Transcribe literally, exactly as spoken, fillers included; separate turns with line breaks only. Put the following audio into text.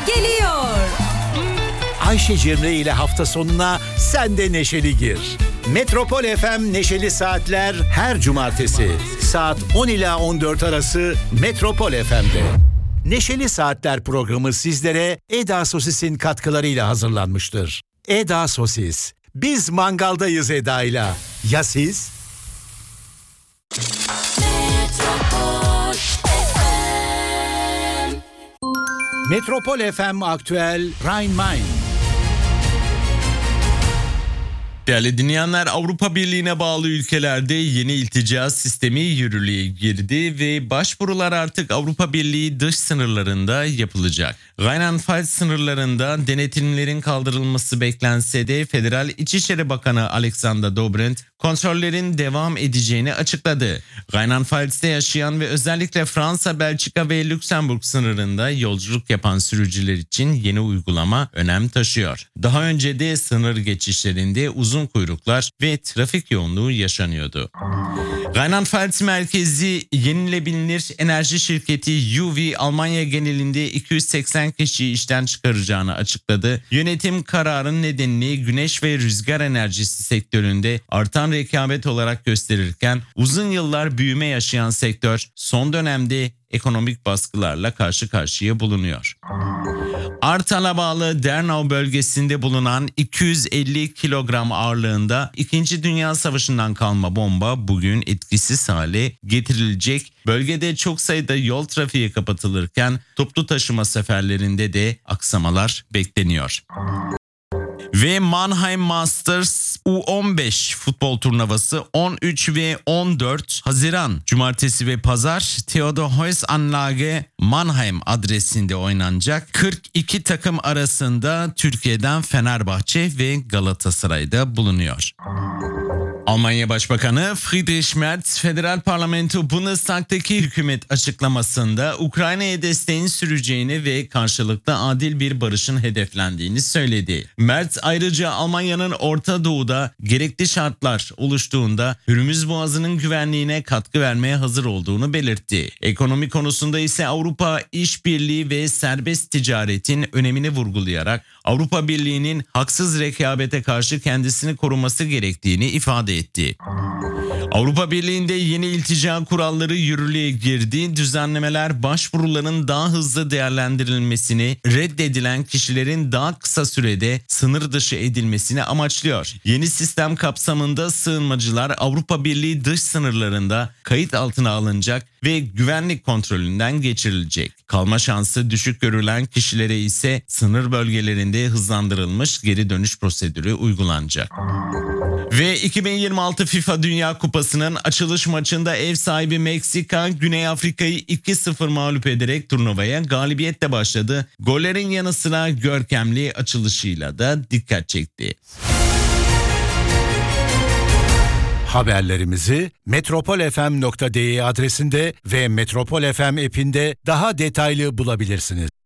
geliyor.
Ayşe Cemre ile hafta sonuna sen de neşeli gir. Metropol F M Neşeli Saatler her cumartesi saat on ila on dört arası Metropol F M'de. Neşeli Saatler programı sizlere Eda Sosis'in katkılarıyla hazırlanmıştır. Eda Sosis. Biz mangaldayız Eda'yla. Ya siz? Metropol F M. Metropol F M Aktüel Rhein-Main.
Değerli dinleyenler, Avrupa Birliği'ne bağlı ülkelerde yeni iltica sistemi yürürlüğe girdi ve başvurular artık Avrupa Birliği dış sınırlarında yapılacak. Rheinland-Pfalz sınırlarında denetimlerin kaldırılması beklense de Federal İçişleri Bakanı Alexander Dobrindt kontrollerin devam edeceğini açıkladı. Rheinland-Pfalz'te yaşayan ve özellikle Fransa, Belçika ve Lüksemburg sınırında yolculuk yapan sürücüler için yeni uygulama önem taşıyor. Daha önce de sınır geçişlerinde uzun kuyruklar ve trafik yoğunluğu yaşanıyordu. Rheinland-Pfalz merkezi yenilebilir enerji şirketi U V Almanya genelinde iki yüz seksen kişiyi işten çıkaracağını açıkladı. Yönetim kararın nedenini güneş ve rüzgar enerjisi sektöründe artan rekabet olarak gösterirken uzun yıllar büyüme yaşayan sektör son dönemde ekonomik baskılarla karşı karşıya bulunuyor. Artal'a bağlı Dernau bölgesinde bulunan iki yüz elli kilogram ağırlığında İkinci Dünya Savaşı'ndan kalma bomba bugün etkisiz hale getirilecek. Bölgede çok sayıda yol trafiğe kapatılırken toplu taşıma seferlerinde de aksamalar bekleniyor. Ve Mannheim Masters U on beş futbol turnuvası on üç ve on dört Haziran Cumartesi ve Pazar Theodor Heuss Anlage Mannheim adresinde oynanacak. kırk iki takım arasında Türkiye'den Fenerbahçe ve Galatasaray'da bulunuyor. Almanya Başbakanı Friedrich Merz, Federal Parlamento Bundestag'taki hükümet açıklamasında Ukrayna'ya desteğin süreceğini ve karşılıklı adil bir barışın hedeflendiğini söyledi. Merz ayrıca Almanya'nın Orta Doğu'da gerekli şartlar oluştuğunda Hürmüz Boğazı'nın güvenliğine katkı vermeye hazır olduğunu belirtti. Ekonomi konusunda ise Avrupa İşbirliği ve serbest ticaretin önemini vurgulayarak Avrupa Birliği'nin haksız rekabete karşı kendisini koruması gerektiğini ifade etti. Avrupa Birliği'nde yeni iltica kuralları yürürlüğe girdi. Düzenlemeler başvuruların daha hızlı değerlendirilmesini, reddedilen kişilerin daha kısa sürede sınır dışı edilmesini amaçlıyor. Yeni sistem kapsamında sığınmacılar Avrupa Birliği dış sınırlarında kayıt altına alınacak ve güvenlik kontrolünden geçirilecek. Kalma şansı düşük görülen kişilere ise sınır bölgelerinde hızlandırılmış geri dönüş prosedürü uygulanacak. Ve iki bin yirmi altı FIFA Dünya Kupası'nın açılış maçında ev sahibi Meksika, Güney Afrika'yı iki sıfır mağlup ederek turnuvaya galibiyetle başladı. Gollerin yanı sıra görkemli açılışıyla da dikkat çekti.
Haberlerimizi metropol f m nokta d e adresinde ve Metropol F M app'inde daha detaylı bulabilirsiniz.